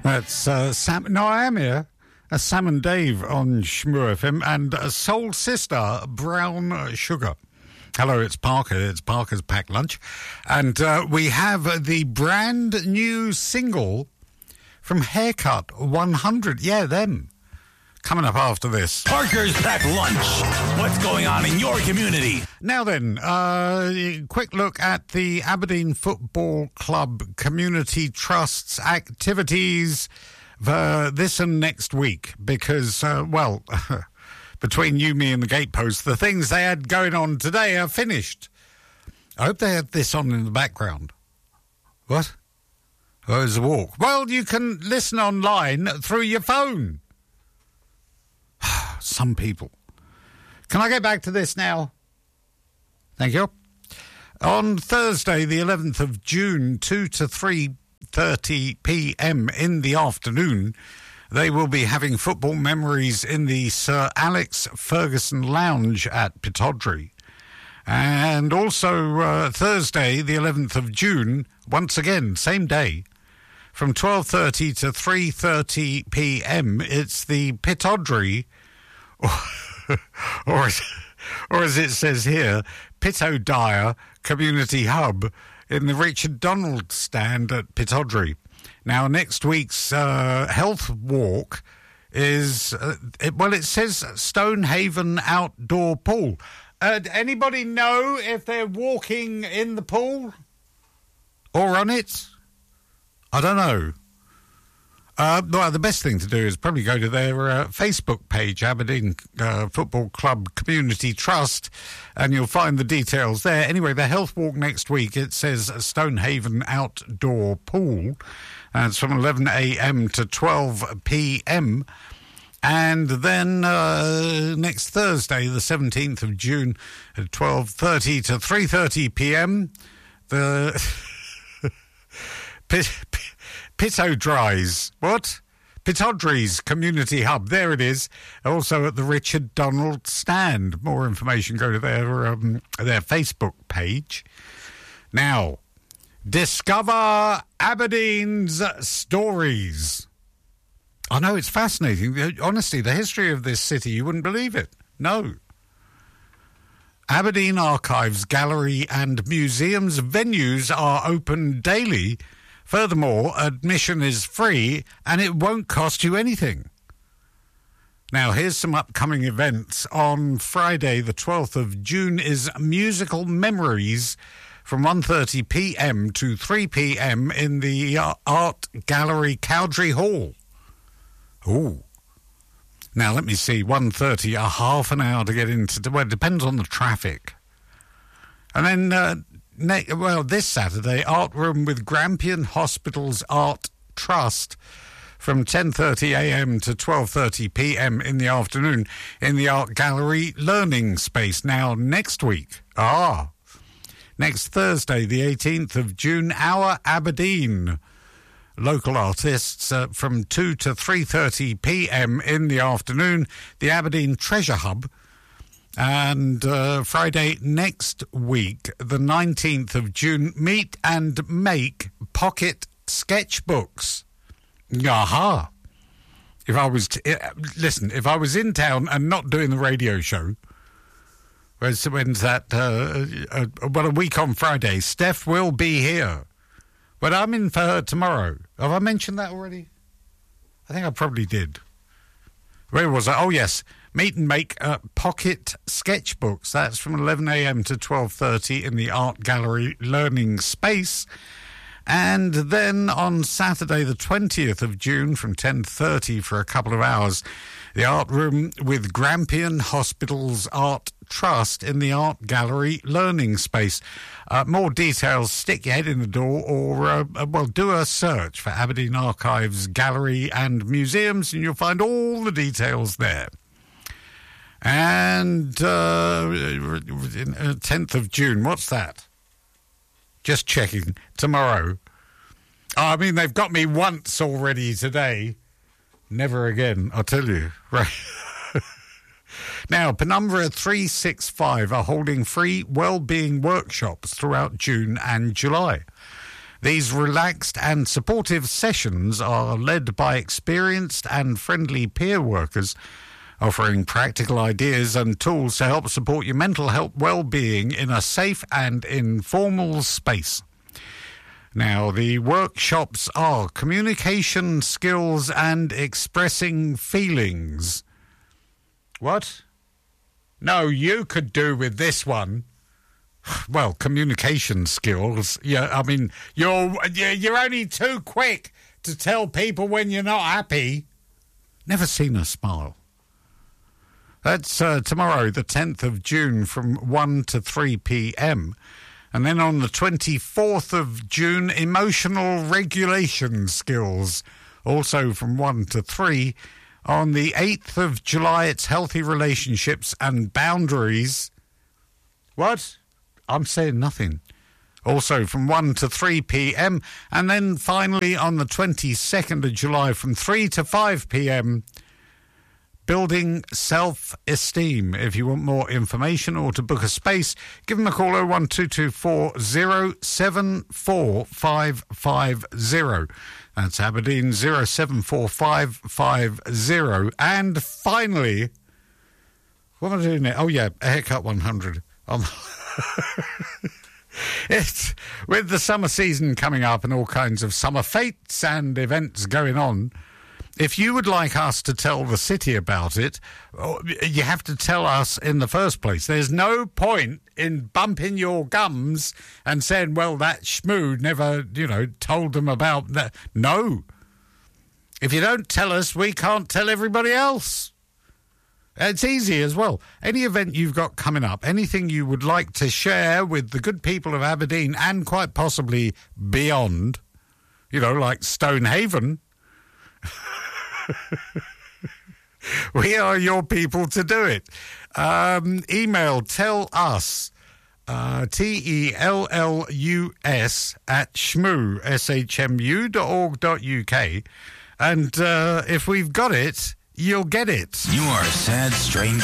That's Sam. No, I am here. Sam and Dave on Shmoo FM and Soul Sister Brown Sugar. Hello, it's Parker. It's Parker's Packed Lunch. And we have the brand new single from Haircut 100. Yeah, them. Coming up after this. Parker's Packed Lunch. What's going on in your community? Now then, quick look at the Aberdeen Football Club Community Trust's activities for this and next week. Because, between you, me and the gatepost, the things they had going on today are finished. I hope they had this on in the background. What? Oh, it's a walk. Well, you can listen online through your phone. Some people. Can I get back to this now? Thank you. On Thursday, the 11th of June, 2 to 3:30 p.m. in the afternoon, they will be having football memories in the Sir Alex Ferguson Lounge at Pittodrie. And also Thursday, the 11th of June, once again, same day, from 12:30 to 3:30 p.m., it's the Pittodrie, or as it says here, Pittodire Community Hub in the Richard Donald stand at Pittodrie. Now, next week's health walk is, it says Stonehaven Outdoor Pool. Anybody know if they're walking in the pool or on it? I don't know. Well, the best thing to do is probably go to their Facebook page, Aberdeen Football Club Community Trust, and you'll find the details there. Anyway, the health walk next week, it says Stonehaven Outdoor Pool. And it's from 11 a.m. to 12 p.m. And then next Thursday, the 17th of June, at 12:30 to 3:30 p.m., the Pittodries. What? Pittodrie's Community Hub. There it is. Also at the Richard Donald stand. More information, go to their Facebook page. Now, discover Aberdeen's stories. I know, it's fascinating. Honestly, the history of this city, you wouldn't believe it. No. Aberdeen Archives, Gallery and Museums venues are open daily. Furthermore, admission is free and it won't cost you anything. Now, here's some upcoming events. On Friday, the 12th of June, is Musical Memories from 1:30 p.m. to 3 p.m. in the Art Gallery, Cowdrey Hall. Ooh. Now, let me see, 1:30, a half an hour to get into... Well, it depends on the traffic. And then... this Saturday, Art Room with Grampian Hospital's Art Trust from 10:30 a.m. to 12:30 p.m. in the afternoon in the Art Gallery Learning Space. Now, next week, next Thursday, the 18th of June, Our Aberdeen. Local artists from 2 to 3:30 p.m. in the afternoon, the Aberdeen Treasure Hub. And Friday next week, the 19th of June, Meet and Make Pocket Sketchbooks. Aha! If I was... if I was in town and not doing the radio show, when's that? A week on Friday, Steph will be here. But I'm in for her tomorrow. Have I mentioned that already? I think I probably did. Where was I? Oh, yes. Meet and Make Pocket Sketchbooks. That's from 11 a.m. to 12:30 in the Art Gallery Learning Space. And then on Saturday, the 20th of June, from 10:30 for a couple of hours, the Art Room with Grampian Hospital's Art Trust in the Art Gallery Learning Space. More details, stick your head in the door or, do a search for Aberdeen Archives, Gallery and Museums, and you'll find all the details there. And 10th of June, what's that? Just checking. Tomorrow. I mean, they've got me once already today. Never again, I'll tell you. Right. Now, Penumbra 365 are holding free wellbeing workshops throughout June and July. These relaxed and supportive sessions are led by experienced and friendly peer workers, offering practical ideas and tools to help support your mental health well-being in a safe and informal space. Now, the workshops are communication skills and expressing feelings. What? No, you could do with this one. Well, communication skills. Yeah, I mean, you're only too quick to tell people when you're not happy. Never seen a smile. That's tomorrow, the 10th of June, from 1 to 3 p.m. And then on the 24th of June, emotional regulation skills, also from 1 to 3. On the 8th of July, it's healthy relationships and boundaries. What? I'm saying nothing. Also from 1 to 3 p.m. And then finally on the 22nd of July, from 3 to 5 p.m., building self-esteem. If you want more information or to book a space, give them a call 01224 074550. That's Aberdeen 074550. And finally, what am I doing there? Oh yeah, a haircut 100. It's with the summer season coming up and all kinds of summer fetes and events going on. If you would like us to tell the city about it, you have to tell us in the first place. There's no point in bumping your gums and saying, well, that schmoo never, told them about that. No. If you don't tell us, we can't tell everybody else. It's easy as well. Any event you've got coming up, anything you would like to share with the good people of Aberdeen and quite possibly beyond, like Stonehaven, we are your people to do it. Email tell us TELLUS at shmoo.org.uk, and if we've got it, you'll get it. You are a sad, strange